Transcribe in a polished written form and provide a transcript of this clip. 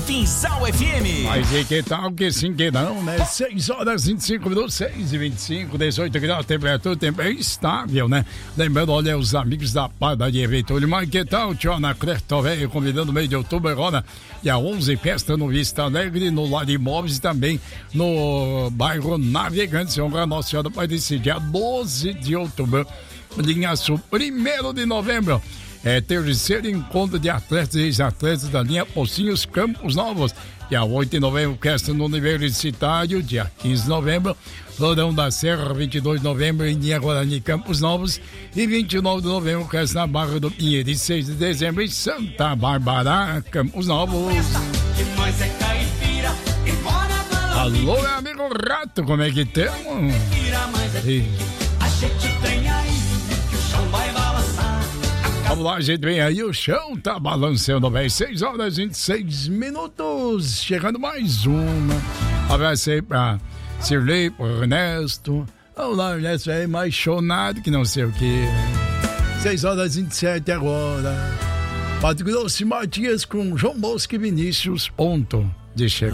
Capinzal FM. Mas e que tal que sim que não, né? 6h25, 6h25, 18 graus, temperatura, tempo é estável, né? Lembrando, olha, os amigos da padaria Vitor, mas que tal, tio, na Clerto Velho, convidando no mês de outubro agora, dia 11, festa no Vista Alegre, no Lar Imóveis e também no bairro Navegantes, honra Nossa Senhora vai decidir dia 12 de outubro, linha sul, 1º de novembro. Terceiro encontro de atletas e ex-atletas da linha Pocinhos Campos Novos. Dia 8 de novembro, festa no Universitário. Dia 15 de novembro, Florão da Serra. 22 de novembro, em linha Guarani Campos Novos. E 29 de novembro, festa na Barra do Pinheiro. E 6 de dezembro, em Santa Bárbara, Campos Novos. Alô, meu amigo Rato, como é que temos? Vamos lá, gente, vem aí, o chão tá balançando, velho. 6h26, chegando mais uma. Abraço aí pra Sirlei, pro Ernesto. Vamos lá, Ernesto aí, mais chonado que não sei o que. 6h27 agora. Mato Grosso e Matias com João Bosco e Vinícius, ponto de chegar.